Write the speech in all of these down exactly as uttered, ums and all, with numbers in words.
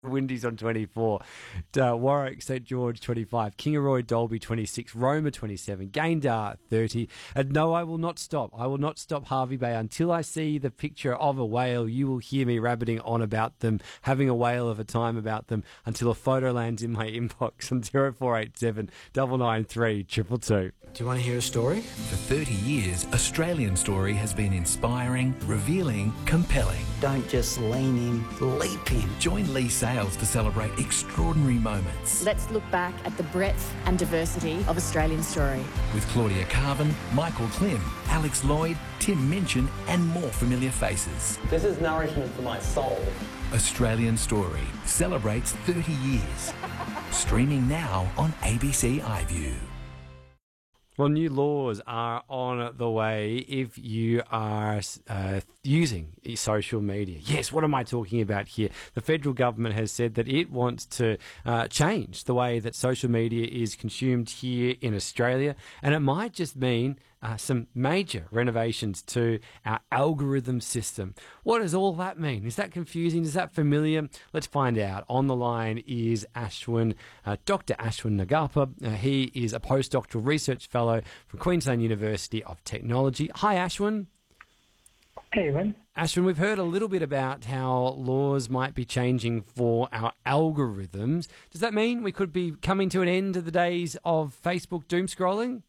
Windies on twenty-four, uh, Warwick, St George twenty-five, Kingaroy, Dalby twenty-six, Roma twenty-seven, Gayndah thirty. And no, I will not stop. I will not stop Hervey Bay until I see the picture of a whale. You will hear me rabbiting on about them, having a whale of a time about them, until a photo lands in my inbox on zero four eight seven nine nine three two two two. Do you want to hear a story? For thirty years, Australian Story has been inspiring, revealing, compelling. Don't just lean in, leap in. Join Lee Sales to celebrate extraordinary moments. Let's look back at the breadth and diversity of Australian Story. With Claudia Carvin, Michael Klim, Alex Lloyd, Tim Minchin and more familiar faces. This is nourishment for my soul. Australian Story celebrates thirty years. Streaming now on A B C iView. Well, new laws are on the way if you are uh, using social media. Yes, what am I talking about here? The federal government has said that it wants to uh, change the way that social media is consumed here in Australia, and it might just mean uh, some major renovations to our algorithm system. What does all that mean? Is that confusing? Is that familiar? Let's find out. On the line is Ashwin, uh, Doctor Ashwin Nagappa. Uh, he is a postdoctoral research fellow from Queensland University of Technology. Hi, Ashwin. Hey, Evan. Ashwin, we've heard a little bit about how laws might be changing for our algorithms. Does that mean we could be coming to an end of the days of Facebook doom scrolling?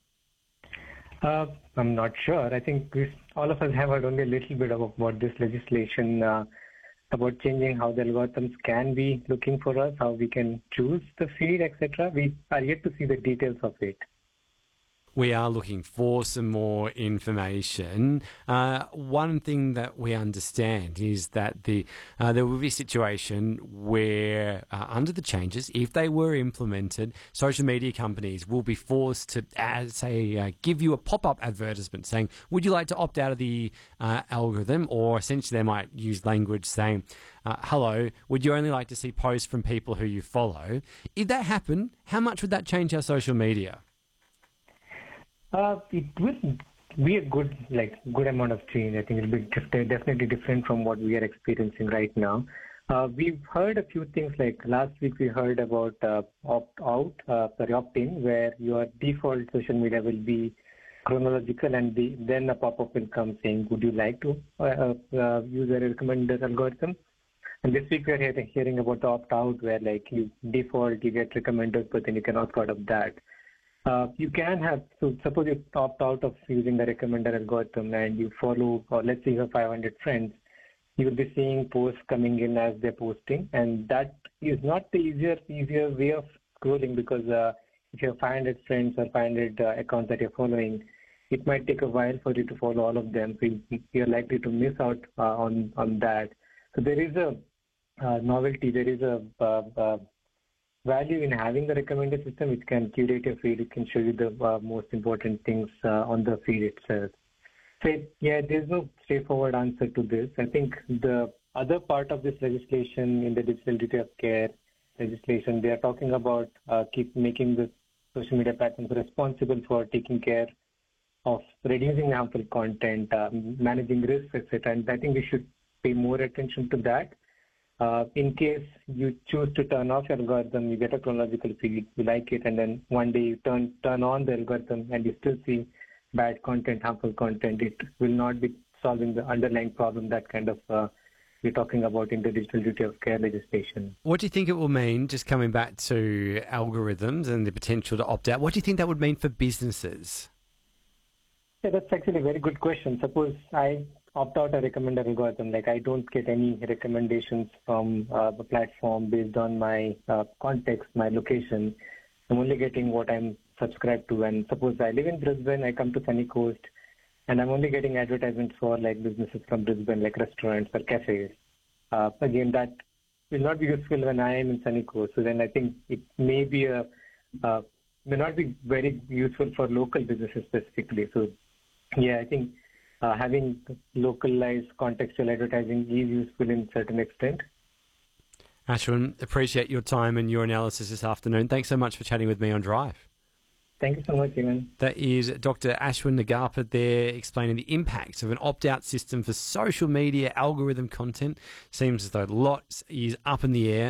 Uh, I'm not sure. I think we, all of us have heard only a little bit of, about this legislation, uh, about changing how the algorithms can be looking for us, how we can choose the feed, et cetera. We are yet to see the details of it. We are looking for some more information. Uh, one thing that we understand is that the uh, there will be a situation where, uh, under the changes, if they were implemented, social media companies will be forced to, uh, say, uh, give you a pop-up advertisement saying, would you like to opt out of the uh, algorithm? Or essentially they might use language saying, uh, hello, would you only like to see posts from people who you follow? If that happened, how much would that change our social media? Uh, it will be a good, like, good amount of change. I think it'll be dif- definitely different from what we are experiencing right now. Uh, we've heard a few things, like last week we heard about uh, opt-out, uh, sorry, opt-in, where your default social media will be chronological, and the, then a pop-up will come saying, would you like to uh, uh, use a recommended algorithm? And this week we're hearing, hearing about the opt-out, where like you default, you get recommended, but then you can opt out of that. Uh, you can have, so suppose you opt out of using the recommender algorithm and you follow, or let's say you have five hundred friends, you will be seeing posts coming in as they're posting, and that is not the easier easier way of scrolling, because uh, if you have five hundred friends or five hundred uh, accounts that you're following, it might take a while for you to follow all of them, so you're likely to miss out uh, on, on that. So there is a uh, novelty, there is a uh, uh, value in having the recommender system, which can curate your feed, it can show you the uh, most important things uh, on the feed itself. So, yeah, there's no straightforward answer to this. I think the other part of this legislation in the digital duty of care legislation, they are talking about uh, keep making the social media platforms responsible for taking care of reducing harmful content, uh, managing risks, et cetera. And I think we should pay more attention to that. Uh, in case you choose to turn off your algorithm, you get a chronological feed, you like it, and then one day you turn turn on the algorithm and you still see bad content, harmful content. It will not be solving the underlying problem that kind of uh, we're talking about in the digital duty of care legislation. What do you think it will mean, just coming back to algorithms and the potential to opt out, what do you think that would mean for businesses? Yeah, that's actually a very good question. Suppose I opt out a recommender algorithm, like I don't get any recommendations from uh, the platform based on my uh, context, my location. I'm only getting what I'm subscribed to. And suppose I live in Brisbane, I come to Sunny Coast, and I'm only getting advertisements for like businesses from Brisbane, like restaurants or cafes. Uh, again, that will not be useful when I am in Sunny Coast. So then I think it may be a uh, may not be very useful for local businesses specifically. So yeah, I think Uh, having localized contextual advertising is useful in certain extent. Ashwin, appreciate your time and your analysis this afternoon. Thanks so much for chatting with me on Drive. Thank you so much, Evan. That is Doctor Ashwin Nagapar there explaining the impacts of an opt-out system for social media algorithm content. Seems as though lots is up in the air.